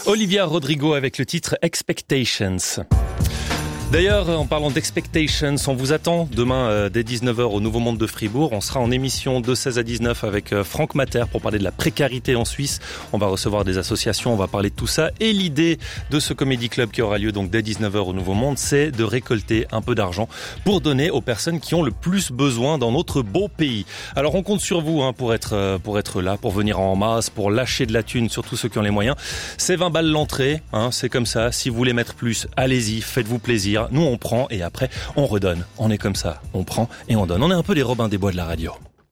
Olivia Rodrigo avec le titre Expectations. D'ailleurs, en parlant d'Expectations, on vous attend demain dès 19h au Nouveau Monde de Fribourg. On sera en émission de 16 à 19 avec Franck Mater pour parler de la précarité en Suisse. On va recevoir des associations, on va parler de tout ça. Et l'idée de ce Comedy Club qui aura lieu donc dès 19h au Nouveau Monde, c'est de récolter un peu d'argent pour donner aux personnes qui ont le plus besoin dans notre beau pays. Alors on compte sur vous pour être là, pour venir en masse, pour lâcher de la thune, surtout ceux qui ont les moyens. C'est 20 balles l'entrée, c'est comme ça. Si vous voulez mettre plus, allez-y, faites-vous plaisir. Nous, on prend et après, on redonne. On est comme ça. On prend et on donne. On est un peu les Robins des Bois de la radio.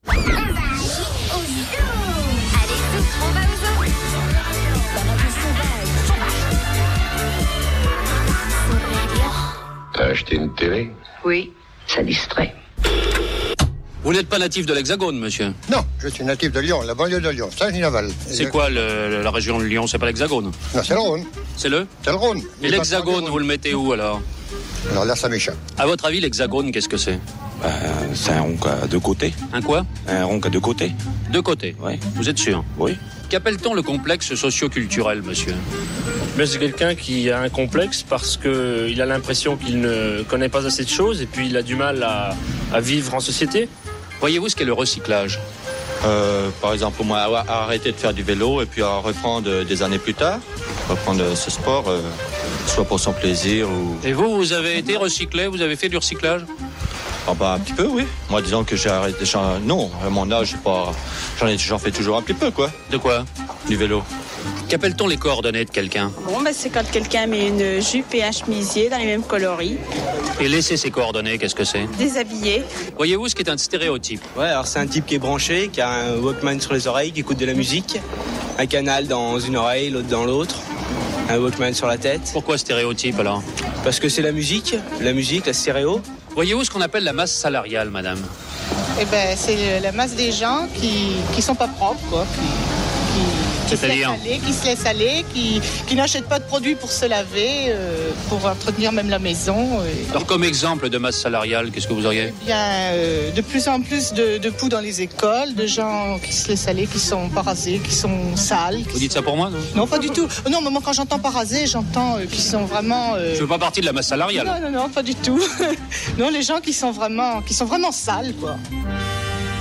T'as acheté une télé ? Oui, ça distrait. Vous n'êtes pas natif de l'Hexagone, monsieur ? Non, je suis natif de Lyon, la banlieue de Lyon, Saint-Ginaval. C'est quoi la région de Lyon ? C'est pas l'Hexagone ? Non, c'est le Rhône. C'est le ? C'est le Rhône. Et l'Hexagone, vous le mettez où alors ? Alors là, ça m'échappe. À votre avis, l'Hexagone, qu'est-ce que c'est ? C'est un rond à deux côtés. Un quoi ? Un rond à deux côtés. Deux côtés ? Oui. Vous êtes sûr ? Oui. Qu'appelle-t-on le complexe socio-culturel, monsieur ? Mais c'est quelqu'un qui a un complexe parce qu'il a l'impression qu'il ne connaît pas assez de choses et puis il a du mal à vivre en société. Voyez-vous ce qu'est le recyclage ? Par exemple, pour moi, arrêter de faire du vélo et puis à reprendre des années plus tard, reprendre ce sport, soit pour son plaisir ou... Et vous avez été recyclé ? Vous avez fait du recyclage ? Un petit peu, oui. Moi, disons que j'ai arrêté... Non, à mon âge, j'en fais toujours un petit peu, quoi. De quoi ? Du vélo. Qu'appelle-t-on les coordonnées de quelqu'un ? C'est quand quelqu'un met une jupe et un chemisier dans les mêmes coloris. Et laisser ses coordonnées, qu'est-ce que c'est ? Déshabillé. Voyez-vous ce qui est un stéréotype ? Ouais, alors c'est un type qui est branché, qui a un Walkman sur les oreilles, qui écoute de la musique, un canal dans une oreille, l'autre dans l'autre, un Walkman sur la tête. Pourquoi stéréotype alors ? Parce que c'est la musique, la stéréo. Voyez-vous ce qu'on appelle la masse salariale, madame ? C'est la masse des gens qui sont pas propres, quoi. C'est-à-dire qui se laissent aller, qui n'achètent pas de produits pour se laver, pour entretenir même la maison. Alors comme exemple de masse salariale, qu'est-ce que vous auriez ? De plus en plus de poux dans les écoles, de gens qui se laissent aller, qui sont pas rasés, qui sont sales. Vous dites ça pour moi, non ? Non, pas du tout. Non, mais moi quand j'entends pas rasés, j'entends qu'ils sont vraiment... Je veux pas partie de la masse salariale. Non, pas du tout. Non, les gens qui sont vraiment sales, quoi.